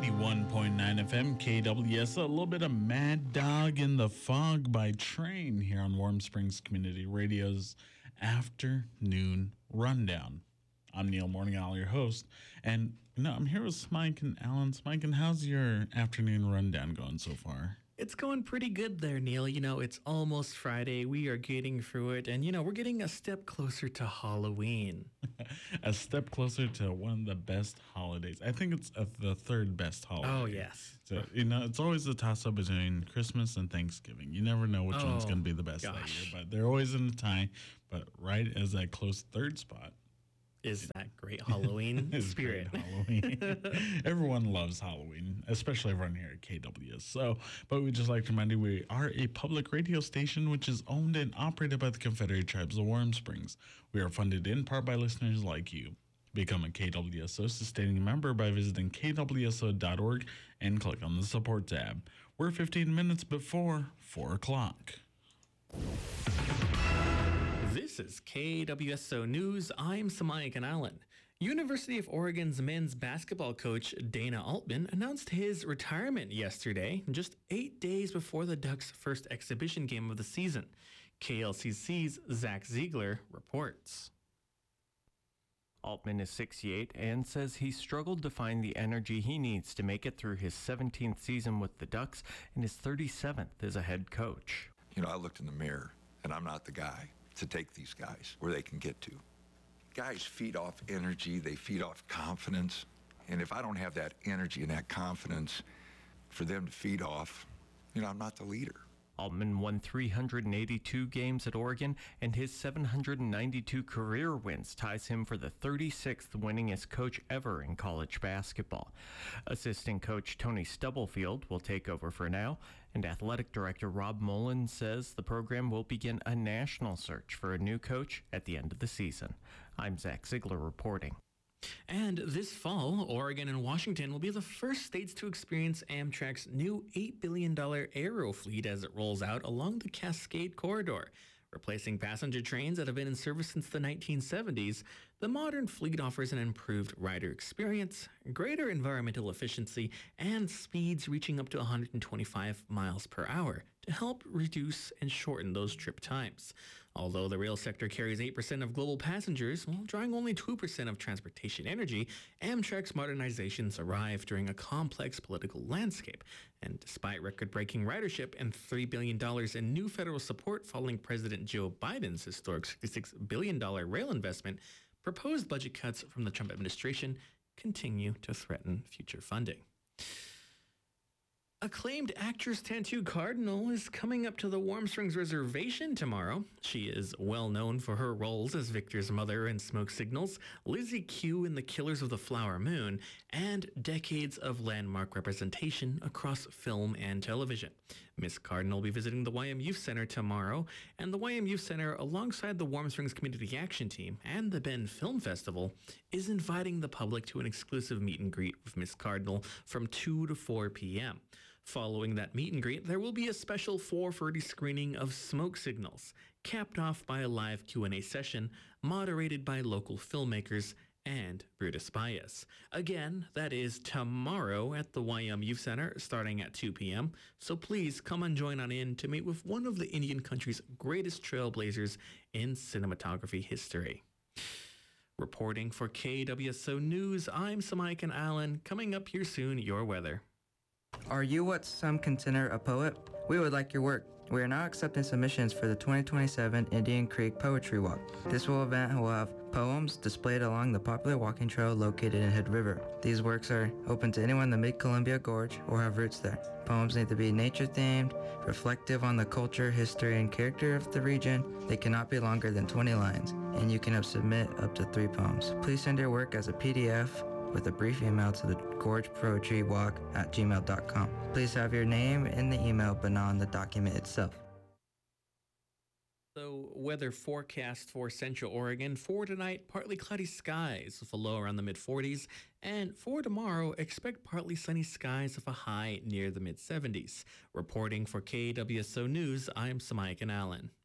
91.9 FM KWS. A little bit of Mad Dog in the Fog by Train here on Warm Springs Community Radio's Afternoon Rundown. I'm Neil Morning Owl, your host, and I'm here with Smike and Alan. Smike, and how's your afternoon rundown going so far? It's going pretty good there, Neil. It's almost Friday. We are getting through it, and we're getting a step closer to Halloween. A step closer to one of the best holidays. I think it's the third best holiday. Oh, yes. So, it's always a toss-up between Christmas and Thanksgiving. You never know which one's going to be the best that year, but they're always in a tie. But right as that close third spot, is that great Halloween spirit. Great Halloween. Everyone loves Halloween, especially everyone here at KWS. But we'd just like to remind you, we are a public radio station which is owned and operated by the Confederate Tribes of Warm Springs. We are funded in part by listeners like you. Become a KWSO sustaining member by visiting kwso.org and click on the support tab. We're 15 minutes before 4 o'clock. This is KWSO News. I'm Samaikan Allen. University of Oregon's men's basketball coach Dana Altman announced his retirement yesterday, just 8 days before the Ducks' first exhibition game of the season. KLCC's Zach Ziegler reports. Altman is 68 and says he struggled to find the energy he needs to make it through his 17th season with the Ducks and his 37th as a head coach. I looked in the mirror, and I'm not the guy to take these guys where they can get to. Guys feed off energy, they feed off confidence, and if I don't have that energy and that confidence for them to feed off, I'm not the leader. Altman won 382 games at Oregon, and his 792 career wins ties him for the 36th winningest coach ever in college basketball. Assistant coach Tony Stubblefield will take over for now, and athletic director Rob Mullen says the program will begin a national search for a new coach at the end of the season. I'm Zach Ziegler reporting. And this fall, Oregon and Washington will be the first states to experience Amtrak's new $8 billion Aero fleet as it rolls out along the Cascade Corridor. Replacing passenger trains that have been in service since the 1970s, the modern fleet offers an improved rider experience, greater environmental efficiency, and speeds reaching up to 125 miles per hour to help reduce and shorten those trip times. Although the rail sector carries 8% of global passengers, while drawing only 2% of transportation energy, Amtrak's modernizations arrive during a complex political landscape. And despite record-breaking ridership and $3 billion in new federal support following President Joe Biden's historic $66 billion rail investment, proposed budget cuts from the Trump administration continue to threaten future funding. Acclaimed actress Tantoo Cardinal is coming up to the Warm Springs Reservation tomorrow. She is well known for her roles as Victor's mother in Smoke Signals, Lizzie Q in The Killers of the Flower Moon, and decades of landmark representation across film and television. Miss Cardinal will be visiting the YM Youth Center tomorrow, and the YM Youth Center, alongside the Warm Springs Community Action Team and the Bend Film Festival, is inviting the public to an exclusive meet and greet with Miss Cardinal from 2 to 4 p.m. Following that meet and greet, there will be a special 4:30 screening of Smoke Signals, capped off by a live Q&A session moderated by local filmmakers and Brutus Bias. Again, that is tomorrow at the YM Youth Center starting at 2 p.m., so please come and join on in to meet with one of the Indian country's greatest trailblazers in cinematography history. Reporting for KWSO News, I'm Samaikan Allen. Coming up here soon, your weather. Are you what some consider a poet? We would like your work. We are now accepting submissions for the 2027 Indian Creek Poetry Walk. This event will have poems displayed along the popular walking trail located in Hood River. These works are open to anyone in the Mid-Columbia Gorge or have roots there. Poems need to be nature-themed, reflective on the culture, history, and character of the region. They cannot be longer than 20 lines, and you can submit up to 3 poems. Please send your work as a PDF with a brief email to the gorgepoetrywalk@gmail.com. Please have your name in the email but not on the document itself. So, weather forecast for Central Oregon. For tonight, partly cloudy skies with a low around the mid-40s. And for tomorrow, expect partly sunny skies with a high near the mid-70s. Reporting for KWSO News, I'm Samaikan Allen.